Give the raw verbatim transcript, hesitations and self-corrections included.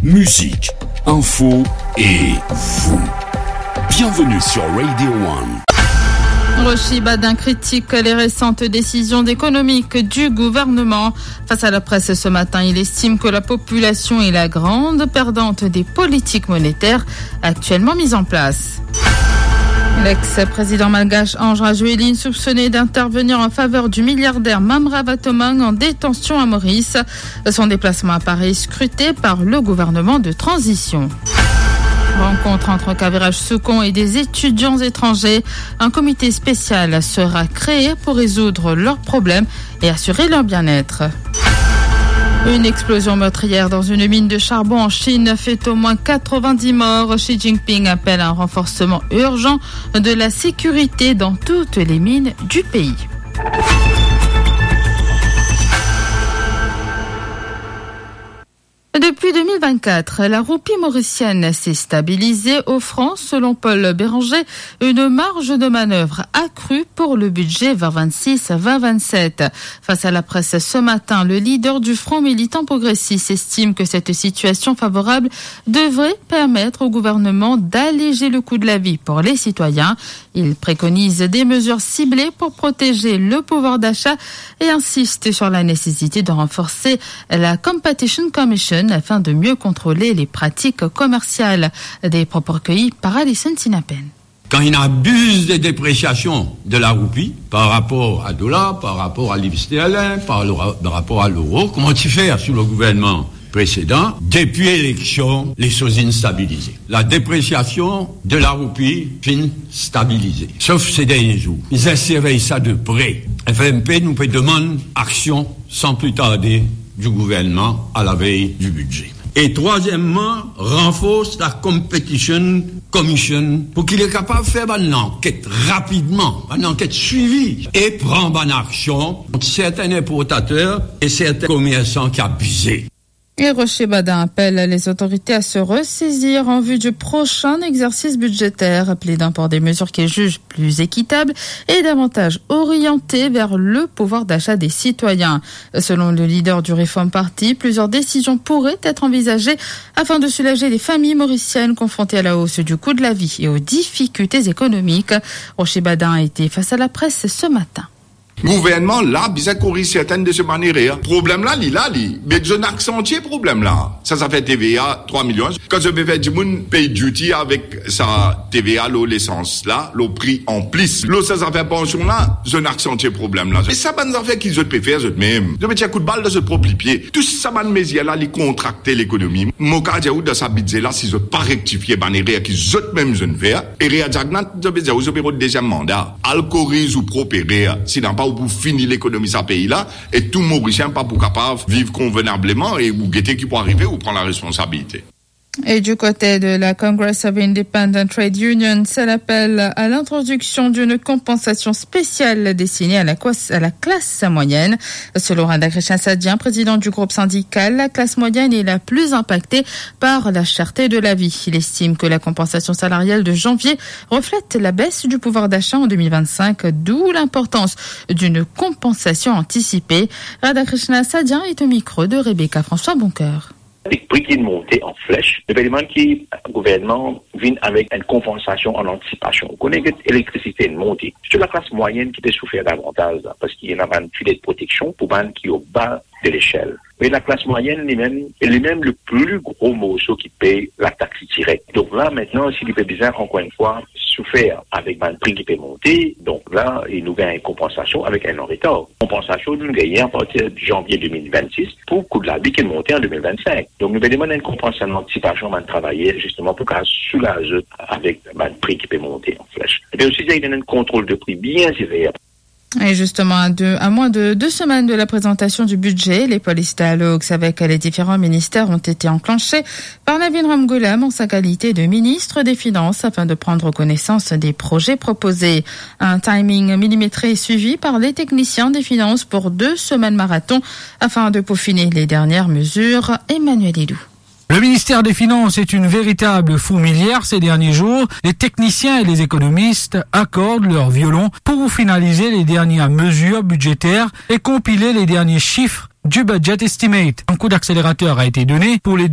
musique, info et vous. Bienvenue sur Radio One. Rochi Badin critique les récentes décisions économiques du gouvernement. Face à la presse ce matin, il estime que la population est la grande perdante des politiques monétaires actuellement mises en place. L'ex-président malgache Ange Rajoelina soupçonné d'intervenir en faveur du milliardaire Mamra Vatoman en détention à Maurice. Son déplacement à Paris scruté par le gouvernement de transition. Rencontre entre Kaviraj Soukon et des étudiants étrangers. Un comité spécial sera créé pour résoudre leurs problèmes et assurer leur bien-être. Une explosion meurtrière dans une mine de charbon en Chine fait au moins quatre-vingt-dix morts. Xi Jinping appelle à un renforcement urgent de la sécurité dans toutes les mines du pays. Depuis deux mille vingt-quatre, la roupie mauricienne s'est stabilisée, offrant, selon Paul Béranger, une marge de manœuvre accrue pour le budget vingt vingt-six vingt vingt-sept. Face à la presse ce matin, le leader du Front militant progressiste estime que cette situation favorable devrait permettre au gouvernement d'alléger le coût de la vie pour les citoyens. Il préconise des mesures ciblées pour protéger le pouvoir d'achat et insiste sur la nécessité de renforcer la Competition Commission afin de mieux contrôler les pratiques commerciales. Des propos recueillis par Alison Sinapen. Quand il abuse des dépréciations de la roupie par rapport à dollar, par rapport à livre sterling, par, par rapport à l'euro, comment tu fais sous le gouvernement précédent? Depuis l'élection, les choses instabilisées. La dépréciation de la roupie fin stabilisée. Sauf ces derniers jours. Ils surveillent ça de près. F M P nous peut demander action sans plus tarder du gouvernement à la veille du budget. Et troisièmement, renforce la Competition Commission pour qu'il est capable de faire une enquête rapidement, une enquête suivie et prendre en action contre certains importateurs et certains commerçants qui abusent. Et Rocher Badin appelle les autorités à se ressaisir en vue du prochain exercice budgétaire, plaidant pour des mesures qu'ils jugent plus équitables et davantage orientées vers le pouvoir d'achat des citoyens. Selon le leader du Reform Party, plusieurs décisions pourraient être envisagées afin de soulager les familles mauriciennes confrontées à la hausse du coût de la vie et aux difficultés économiques. Rocher Badin a été face à la presse ce matin. Gouvernement là, bisa corriger certaines de ces manières. Problème là, il là, il. Mais je n'accentuer problème là. Ça, ça fait T V A trois millions. Quand je vais faire du monde paye duty avec sa T V A, l'eau, l'essence là, le prix en plus. L'eau, ça, ça fait pension là, je n'accentuer problème là. Mais ça, ben, ça fait qu'ils ont pu faire, eux même. Je vais tirer un coup de balle dans ce propre pied. Tout ça, ben, mais il y a là, les contracter l'économie. Mon cas, j'ai eu dans sa budget là, si je pas rectifier, ben, les réa qu'ils ont même, je ne fais. Et réa, j'agnate, je vais dire, vous avez le deuxième mandat. Alcorise ou propre réa. Si n'a pas pour finir l'économie de ce pays-là, et tout Mauricien pas pour capable vivre convenablement et ou guetter qui peut arriver ou prendre la responsabilité. Et du côté de la Congress of Independent Trade Unions, c'est l'appel à l'introduction d'une compensation spéciale destinée à la, à la classe moyenne. Selon Radhakrishnan Sadyan, président du groupe syndical, la classe moyenne est la plus impactée par la cherté de la vie. Il estime que la compensation salariale de janvier reflète la baisse du pouvoir d'achat en deux mille vingt-cinq, d'où l'importance d'une compensation anticipée. Radhakrishnan Sadyan est au micro de Rebecca François Boncoeur. Les prix qui montent en flèche, le gouvernement qui, le gouvernement vient avec une compensation en anticipation. On connaît que l'électricité est montée. C'est la classe moyenne qui peut souffrir davantage, parce qu'il y a un filet de protection pour les qui est au bas de l'échelle. Mais la classe moyenne, elle est même, elle est même le plus gros morceau qui paye la taxe directe. Donc là, maintenant, s'il peut bien, encore une fois, souffrir avec un prix qui peut monter, donc là, il nous gagne une compensation avec un an retard. Compensation, nous gagnons à partir de janvier deux mille vingt-six pour le coût de la vie qui est monté en deux mille vingt-cinq. Donc, nous devons demander une compensation d'anticipation à travailler justement pour qu'elle soulage avec un prix qui peut monter en flèche. Et puis aussi, il y a un contrôle de prix bien sévère. Et justement, à, deux, à moins de deux semaines de la présentation du budget, les police dialogues avec les différents ministères ont été enclenchés par Navin Ramgoolam en sa qualité de ministre des Finances afin de prendre connaissance des projets proposés. Un timing millimétré est suivi par les techniciens des finances pour deux semaines marathon afin de peaufiner les dernières mesures. Emmanuel Hidou. Le ministère des Finances est une véritable fourmilière ces derniers jours. Les techniciens et les économistes accordent leur violon pour finaliser les dernières mesures budgétaires et compiler les derniers chiffres du budget estimate. Un coup d'accélérateur a été donné pour les